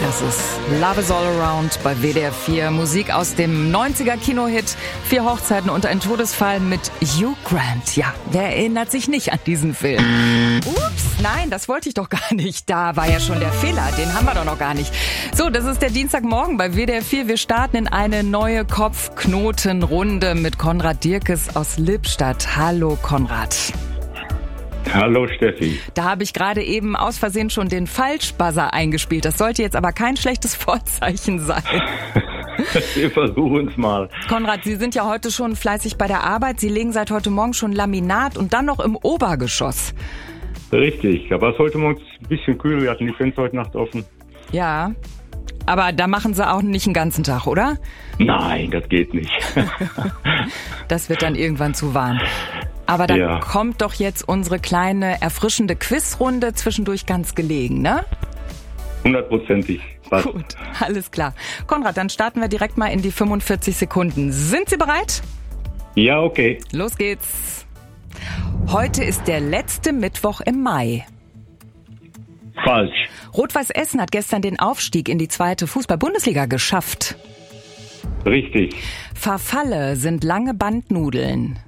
Das ist Love is All Around bei WDR 4. Musik aus dem 90er Kinohit 4 Hochzeiten und ein Todesfall mit Hugh Grant. Ja, wer erinnert sich nicht an diesen Film? Ups, nein, das wollte ich doch gar nicht. Da war ja schon der Fehler, den haben wir doch noch gar nicht. So, das ist der Dienstagmorgen bei WDR 4. Wir starten in eine neue Kopfknotenrunde mit Konrad Dierkes aus Lippstadt. Hallo Konrad. Hallo Steffi. Da habe ich gerade eben aus Versehen schon den Falschbuzzer eingespielt. Das sollte jetzt aber kein schlechtes Vorzeichen sein. Wir versuchen es mal. Konrad, Sie sind ja heute schon fleißig bei der Arbeit. Sie legen seit heute Morgen schon Laminat und dann noch im Obergeschoss. Richtig, aber es ist heute Morgen ein bisschen kühl. Wir hatten die Fenster heute Nacht offen. Ja, aber da machen Sie auch nicht den ganzen Tag, oder? Nein, das geht nicht. Das wird dann irgendwann zu warm. Aber dann kommt doch jetzt unsere kleine, erfrischende Quizrunde zwischendurch ganz gelegen, ne? 100%. Gut, alles klar. Konrad, dann starten wir direkt mal in die 45 Sekunden. Sind Sie bereit? Ja, okay. Los geht's. Heute ist der letzte Mittwoch im Mai. Falsch. Rot-Weiß Essen hat gestern den Aufstieg in die 2. Fußball-Bundesliga geschafft. Richtig. Farfalle sind lange Bandnudeln.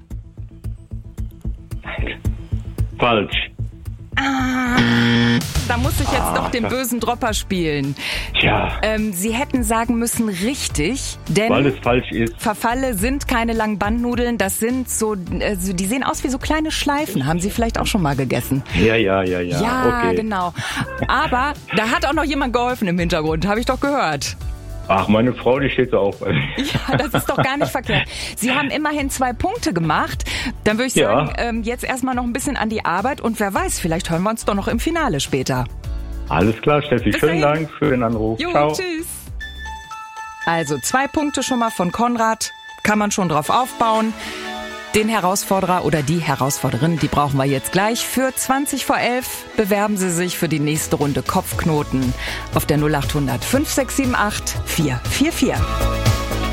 Falsch. Da muss ich jetzt doch den bösen Dropper spielen. Tja. Sie hätten sagen müssen richtig, denn Weil es falsch ist. Farfalle sind keine langen Bandnudeln, das sind so, die sehen aus wie so kleine Schleifen. Haben Sie vielleicht auch schon mal gegessen? Ja. Ja, Okay. genau. Aber da hat auch noch jemand geholfen im Hintergrund, habe ich doch gehört. Ach, meine Frau, die steht so auf. Ja, das ist doch gar nicht verkehrt. Sie haben immerhin 2 Punkte gemacht. Dann würde ich sagen, jetzt erstmal noch ein bisschen an die Arbeit und wer weiß, vielleicht hören wir uns doch noch im Finale später. Alles klar, Steffi. Bis Schönen dahin. Dank für den Anruf. Jo, Ciao. tschüss. Also 2 Punkte schon mal von Konrad. Kann man schon drauf aufbauen. Den Herausforderer oder die Herausforderin, die brauchen wir jetzt gleich. Für 20 vor 11 bewerben Sie sich für die nächste Runde Kopfknoten auf der 0800 5678 444.